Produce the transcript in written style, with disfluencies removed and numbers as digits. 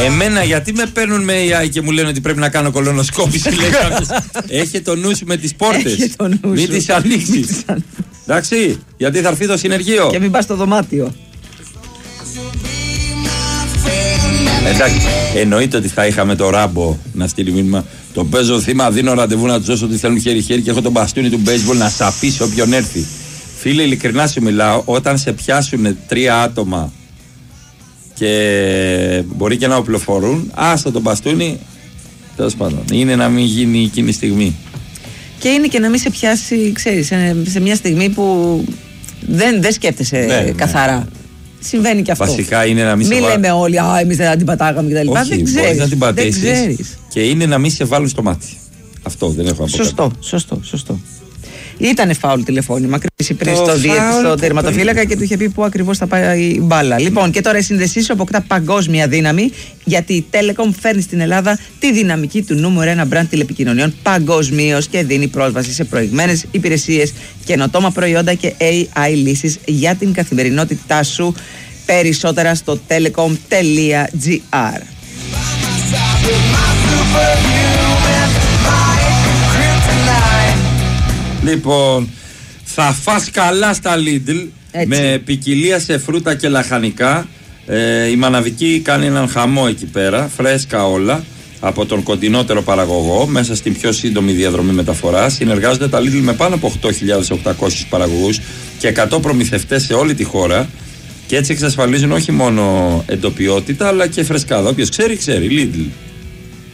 Εμένα γιατί με παίρνουν με AI και μου λένε ότι πρέπει να κάνω κολονοσκόπηση? Έχε το νου σου με τις πόρτες. Μην τις ανοίξεις. Εντάξει, γιατί θα έρθει το συνεργείο. Και μην πας στο δωμάτιο. Εντάξει, εννοείται ότι θα είχαμε το Ράμπο να στείλει μήνυμα. Το παίζω θύμα, δίνω ραντεβού να του δώσω ότι θέλουν χέρι-χέρι και έχω τον μπαστούνι του baseball να σαπίσω όποιον έρθει. Φίλε, ειλικρινά σου μιλάω, όταν σε πιάσουν 3 άτομα και μπορεί και να οπλοφορούν, άστο τον μπαστούνι, τέλος πάντων. Είναι να μην γίνει εκείνη η στιγμή. Και είναι και να μην σε πιάσει, ξέρεις, σε μια στιγμή που δεν σκέφτεσαι καθαρά. Ναι. Συμβαίνει και αυτό. Βασικά είναι να μην σε βάλουν. Μην λέμε όλοι, εμείς δεν την πατάγαμε κτλ. Δεν ξέρεις. Να την πατήσεις. Και είναι να μην σε βάλουν στο μάτι. Αυτό δεν έχω αποκαλύψει. Σωστό. Ήτανε φάουλ τηλεφώνημα. Κρίσει πριν στο τερματοφύλακα και του είχε πει πού ακριβώς θα πάει η μπάλα. Λοιπόν, και τώρα η σύνδεσή σου αποκτά παγκόσμια δύναμη, γιατί η Telecom φέρνει στην Ελλάδα τη δυναμική του νούμερο 1 brand τηλεπικοινωνιών παγκοσμίως και δίνει πρόσβαση σε προηγμένες υπηρεσίες, καινοτόμα προϊόντα και AI λύσεις για την καθημερινότητά σου. Περισσότερα στο telecom.gr. Λοιπόν, θα φας καλά στα Lidl. Έτσι. Με ποικιλία σε φρούτα και λαχανικά. Η Μαναβική κάνει έναν χαμό εκεί πέρα. Φρέσκα όλα από τον κοντινότερο παραγωγό μέσα στην πιο σύντομη διαδρομή μεταφοράς. Συνεργάζονται τα Lidl με πάνω από 8.800 παραγωγούς και 100 προμηθευτές σε όλη τη χώρα. Και έτσι εξασφαλίζουν όχι μόνο εντοπιότητα αλλά και φρεσκάδα. Όποιος ξέρει, Lidl.